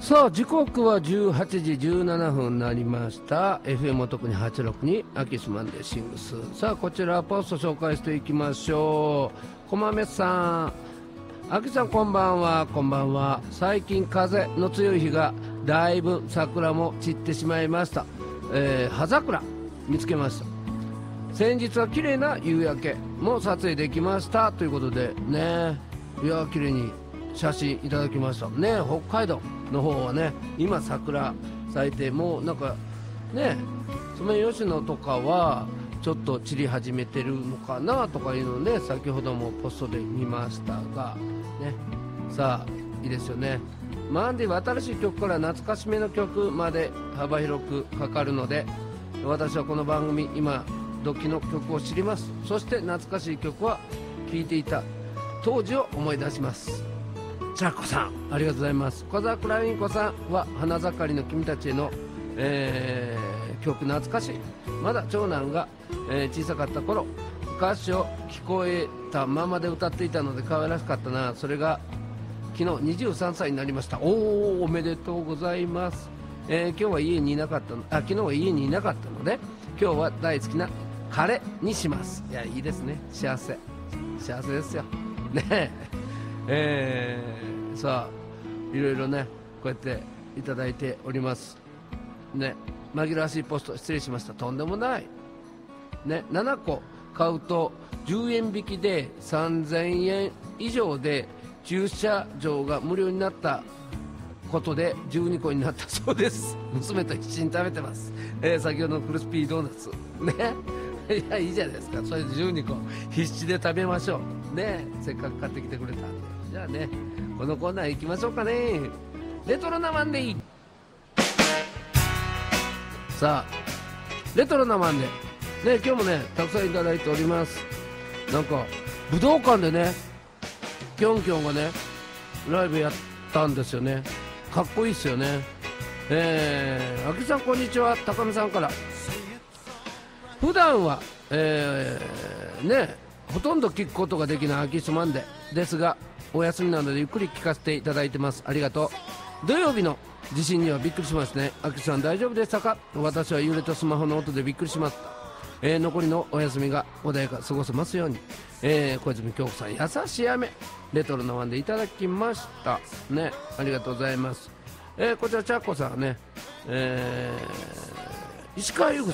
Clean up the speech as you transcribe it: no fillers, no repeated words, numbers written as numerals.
さあ時刻は18時17分になりました。 FM 特に862アキスマンデーシングス。さあこちらポスト紹介していきましょう。こまめさん、アキさんこんばんは。こんばんは。最近風の強い日がだいぶ桜も散ってしまいました。葉桜見つけました。先日は綺麗な夕焼けも撮影できましたということでね、いや綺麗に写真いただきましたね。北海道の方はね今桜咲いて、もうなんかねソメイヨシノとかはちょっと散り始めてるのかなとかいうので、先ほどもポストで見ましたがね。さあいいですよね。マンデーは新しい曲から懐かしめの曲まで幅広くかかるので、私はこの番組今時の曲を知ります。そして懐かしい曲は聴いていた当時を思い出します。チャコさんありがとうございます。小沢クラインコさんは花盛りの君たちへの、曲懐かしい。まだ長男が、小さかった頃歌詞を聞こえたままで歌っていたので可愛らしかったな。それが昨日23歳になりました。おめでとうございます。今日は家にいなかったの、昨日は家にいなかったので今日は大好きなカレーにします。いやいいですね。幸せですよね。さあいろいろねこうやっていただいておりますね。紛らわしいポスト失礼しました。とんでもないね。7個買うと10円引きで3000円以上で駐車場が無料になったことで12個になったそうです。娘と一緒に食べてます。先ほどのクリスピードーナツね。いやいいじゃないですか。それで12個必死で食べましょうね。せっかく買ってきてくれたんで。じゃあねこのコーナー行きましょうかね。レトロなマンデー。さあレトロなマンデーね、今日もねたくさんいただいております。なんか武道館でねキョンキョンがねライブやったんですよね。かっこいいっすよね。あきさんこんにちは。高見さんから、普段は、ねほとんど聞くことができないアキスマンデーですがお休みなのでゆっくり聞かせていただいてます。ありがとう。土曜日の地震にはびっくりしますね。アキさん大丈夫でしたか。私は揺れたスマホの音でびっくりしました。残りのお休みが穏やか過ごせますように。小泉京子さん優しい雨レトロなワンでいただきましたね。ありがとうございます。こちらチャッコさんはね、石川優子